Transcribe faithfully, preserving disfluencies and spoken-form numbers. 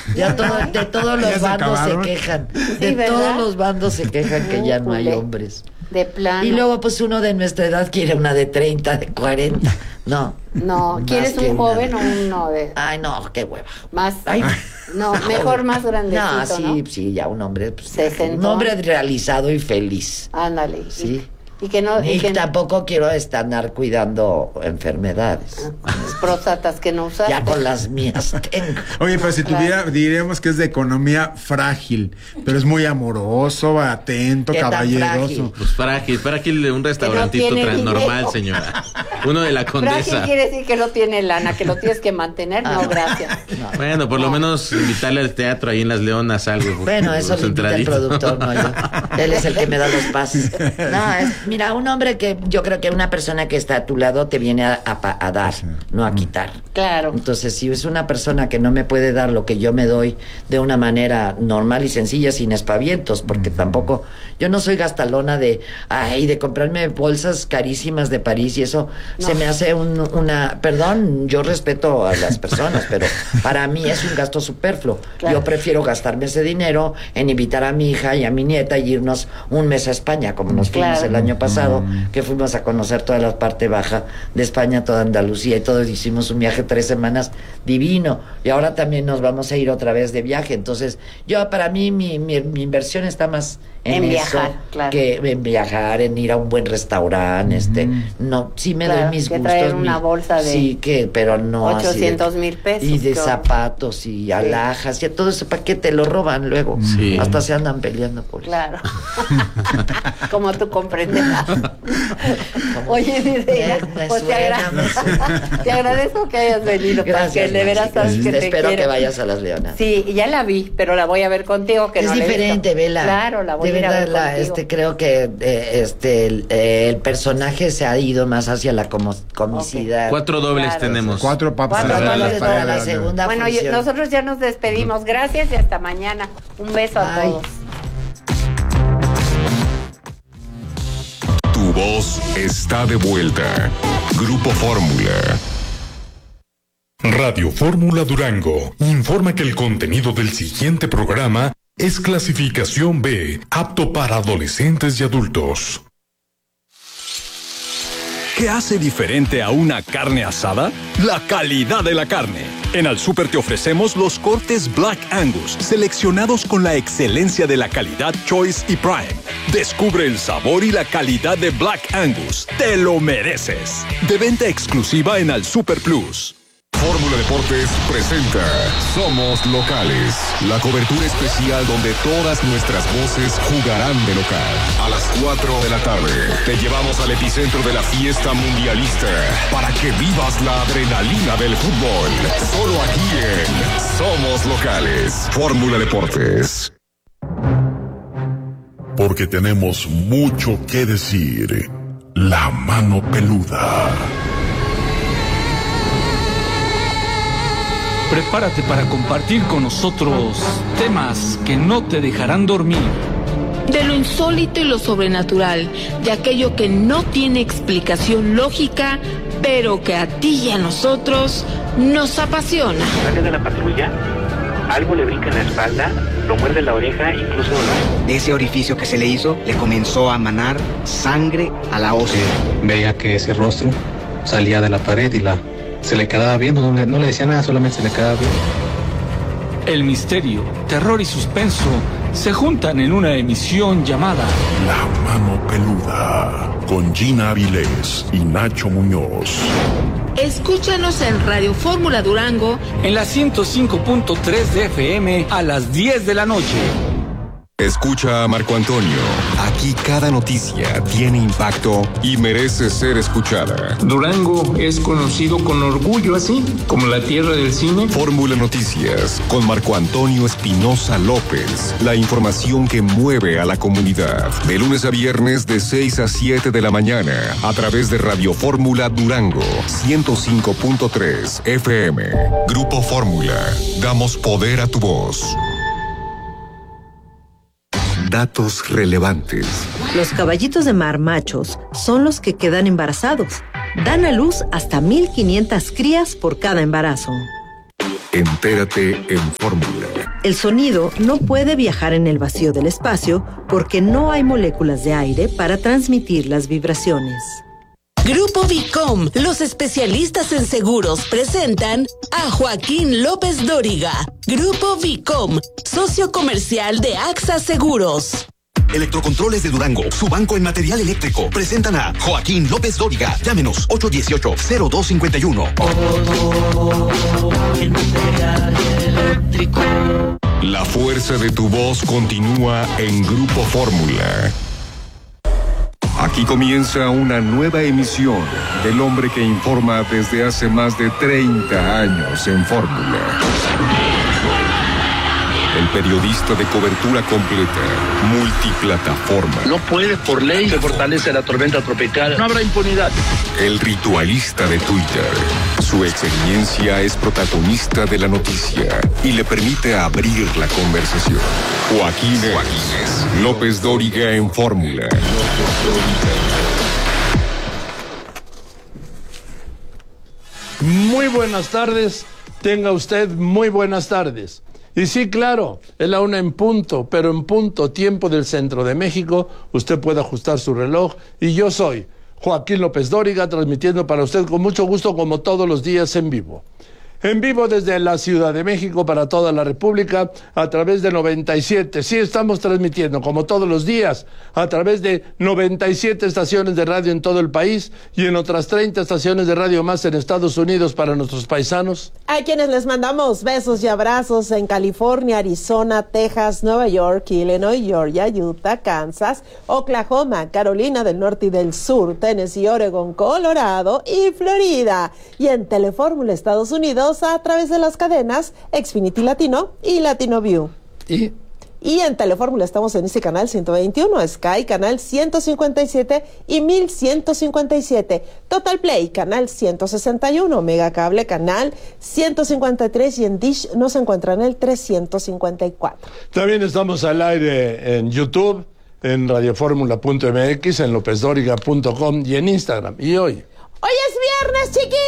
Ya todo, de todos los bandos se, se quejan. De sí, todos los bandos se quejan que ya no hay hombres. De plano. Y luego, pues, uno de nuestra edad quiere una de treinta, de cuarenta. No. No, ¿quieres un joven una... o uno de...? Ay, no, qué hueva. Más... Ay, no, mejor más grandecito, no, sí, ¿no? sí, ya un hombre... Pues, un hombre realizado y feliz. Ándale. Sí. Y que no... Y, y que tampoco quiero estar cuidando enfermedades. Próstatas que no usaste. Ya con las mías tengo. Oye, pero si tuviera, diríamos que es de economía frágil, pero es muy amoroso, atento, caballeroso. Frágil? Pues frágil, frágil de un restaurantito no normal, señora. Uno de la Condesa. Frágil quiere decir que no tiene lana, que lo tienes que mantener. No, gracias. No. Bueno, por no. lo menos invitarle al teatro ahí en Las Leonas algo. Bueno, eso lo invita el productor, no yo. Él es el que me da los pases. No, es... Mira, un hombre que yo creo que una persona que está a tu lado te viene a, a, a dar, sí. no a quitar. Claro. Entonces, si es una persona que no me puede dar lo que yo me doy de una manera normal y sencilla, sin espavientos, porque tampoco, yo no soy gastalona de, ay, de comprarme bolsas carísimas de París y eso no. se me hace un, una, perdón, yo respeto a las personas, pero para mí es un gasto superfluo. Claro. Yo prefiero gastarme ese dinero en invitar a mi hija y a mi nieta y irnos un mes a España, como nos fuimos claro. el año pasado, mm. que fuimos a conocer toda la parte baja de España, toda Andalucía y todo, hicimos un viaje tres semanas divino, y ahora también nos vamos a ir otra vez de viaje. Entonces, yo, para mí, mi, mi, mi inversión está más en, en viajar, claro. que en viajar, en ir a un buen restaurante, mm. este, no, sí me claro, doy mis que gustos. Traer una mi, bolsa de sí, que, pero no ochocientos mil pesos. Y de creo. zapatos y sí. alhajas, y a todo ese paquete lo roban luego, sí. hasta se andan peleando por claro. eso. Como tú comprendes. Oye, Mireya, pues te, agra- te agradezco que hayas venido. Gracias, porque de veras sabes que te espero quiero. que vayas a Las Leonas. Sí, ya la vi, pero la voy a ver contigo. Que es no diferente, vela. Claro, la voy de a ir a ver la, contigo. este, creo que eh, este el, eh, el personaje se ha ido más hacia la como, comicidad. Okay. Cuatro dobles claro. tenemos. Cuatro papas. Cuatro dobles para la segunda Bueno, función. Bueno, nosotros ya nos despedimos. Gracias y hasta mañana. Un beso a Ay. todos. Tu voz está de vuelta. Grupo Fórmula. Radio Fórmula Durango informa que el contenido del siguiente programa es clasificación B, apto para adolescentes y adultos. ¿Qué hace diferente a una carne asada? La calidad de la carne. En Al Súper te ofrecemos los cortes Black Angus, seleccionados con la excelencia de la calidad Choice y Prime. Descubre el sabor y la calidad de Black Angus. ¡Te lo mereces! De venta exclusiva en Al Súper Plus. Fórmula Deportes presenta Somos Locales, la cobertura especial donde todas nuestras voces jugarán de local. A las cuatro de la tarde te llevamos al epicentro de la fiesta mundialista para que vivas la adrenalina del fútbol. Solo aquí en Somos Locales. Fórmula Deportes. Porque tenemos mucho que decir. La mano peluda. Prepárate para compartir con nosotros temas que no te dejarán dormir. De lo insólito y lo sobrenatural, de aquello que no tiene explicación lógica, pero que a ti y a nosotros nos apasiona. Sale de la patrulla, algo le brinca en la espalda, lo muerde la oreja, incluso... De ese orificio que se le hizo, le comenzó a manar sangre a la ósea. Veía que ese rostro salía de la pared y la... se le quedaba viendo, no le, no le decía nada, solamente se le quedaba viendo. El misterio, terror y suspenso se juntan en una emisión llamada La Mano Peluda, con Gina Avilés y Nacho Muñoz. Escúchanos en Radio Fórmula Durango en la ciento cinco punto tres de F M a las diez de la noche. Escucha a Marco Antonio. Aquí cada noticia tiene impacto y merece ser escuchada. Durango es conocido con orgullo así, como la tierra del cine. Fórmula Noticias con Marco Antonio Espinosa López. La información que mueve a la comunidad. De lunes a viernes de seis a siete de la mañana a través de Radio Fórmula Durango ciento cinco punto tres F M. Grupo Fórmula. Damos poder a tu voz. Datos relevantes. Los caballitos de mar machos son los que quedan embarazados. Dan a luz hasta mil quinientas crías por cada embarazo. Entérate en Fórmula. El sonido no puede viajar en el vacío del espacio porque no hay moléculas de aire para transmitir las vibraciones. Grupo Vicom, los especialistas en seguros, presentan a Joaquín López Dóriga. Grupo Vicom, socio comercial de AXA Seguros. Electrocontroles de Durango, su banco en material eléctrico, presentan a Joaquín López Dóriga. Llámenos ocho uno ocho, cero dos cinco uno. La fuerza de tu voz continúa en Grupo Fórmula. Aquí comienza una nueva emisión del hombre que informa desde hace más de treinta años en Fórmula. El periodista de cobertura completa, multiplataforma. No puede, por ley, se fortalece la tormenta tropical. No habrá impunidad. El ritualista de Twitter. Su experiencia es protagonista de la noticia y le permite abrir la conversación. Joaquín, Joaquín López Dóriga en Fórmula. Muy buenas tardes. Tenga usted muy buenas tardes. Y sí, claro, es la una en punto, pero en punto tiempo del centro de México, usted puede ajustar su reloj y yo soy Joaquín López Dóriga, transmitiendo para usted con mucho gusto como todos los días en vivo. En vivo desde la Ciudad de México para toda la República a través de noventa y siete. Sí, estamos transmitiendo como todos los días a través de noventa y siete estaciones de radio en todo el país y en otras treinta estaciones de radio más en Estados Unidos para nuestros paisanos. A quienes les mandamos besos y abrazos en California, Arizona, Texas, Nueva York, Illinois, Georgia, Utah, Kansas, Oklahoma, Carolina del Norte y del Sur, Tennessee, Oregon, Colorado y Florida. Y en Telefórmula Estados Unidos a través de las cadenas Xfinity Latino y Latino View. ¿Y? Y en Telefórmula estamos en ese canal ciento veintiuno, Sky canal ciento cincuenta y siete y mil ciento cincuenta y siete, Total Play canal ciento sesenta y uno, Mega Cable canal ciento cincuenta y tres y en Dish nos encuentran el trescientos cincuenta y cuatro. También estamos al aire en YouTube, en radioformula punto m x, en lópez dóriga punto com y en Instagram. Y hoy... ¡Hoy es viernes, chiquillos!